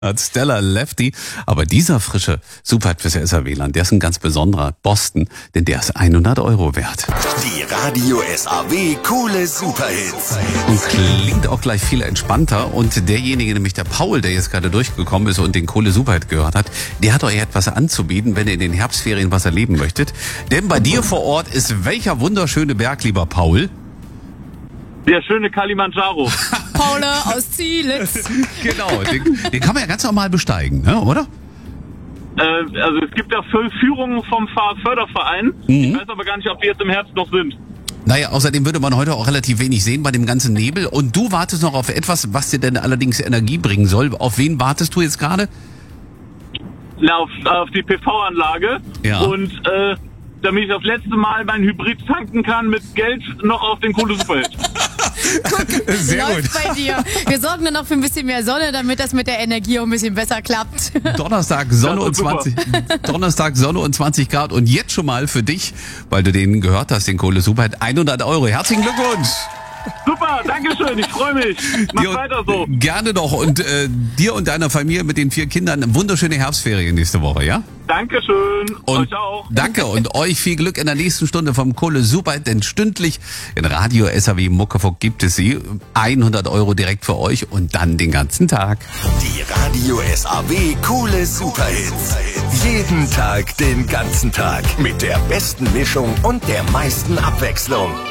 Stella Lefty. Aber dieser frische Superhit fürs SAW-Land, der ist ein ganz besonderer Boston, denn der ist 100 € wert. Die Radio SAW coole Superhits. Und klingt auch gleich viel entspannter. Und derjenige, nämlich der Paul, der jetzt gerade durchgekommen ist und den Kohle Superhit gehört hat, der hat euch etwas anzubieten, wenn ihr in den Herbstferien was erleben möchtet. Denn bei dir vor Ort ist welcher wunderschöne Berg, lieber Paul? Der schöne Kilimanjaro. Paul aus Zielitz. Genau, den kann man ja ganz normal besteigen, ne, oder? Also es gibt ja Führungen vom Fahrförderverein. Ich weiß aber gar nicht, ob die jetzt im Herbst noch sind. Naja, außerdem würde man heute auch relativ wenig sehen bei dem ganzen Nebel. Und du wartest noch auf etwas, was dir denn allerdings Energie bringen soll. Auf wen wartest du jetzt gerade? Na, auf die PV-Anlage. Ja. Und damit ich das letzte Mal mein Hybrid tanken kann mit Geld noch auf den Kohle Superhit. Sehr Läuft bei dir. Wir sorgen dann noch für ein bisschen mehr Sonne, damit das mit der Energie auch ein bisschen besser klappt. Donnerstag Sonne Das und ist super. 20 Grad und jetzt schon mal für dich, weil du den gehört hast, den Kohle Superhit, 100 €. Herzlichen Glückwunsch! Super, dankeschön, ich freue mich. Mach weiter so. Gerne doch und dir und deiner Familie mit den 4 Kindern wunderschöne Herbstferien nächste Woche, ja? Dankeschön, Und euch auch. danke und euch viel Glück in der nächsten Stunde vom Kohle Superhit, denn stündlich in Radio SAW Muckefuck gibt es sie. 100 € direkt für euch und dann den ganzen Tag. Die Radio SAW coole Superhits. Jeden Tag, den ganzen Tag. Mit der besten Mischung und der meisten Abwechslung.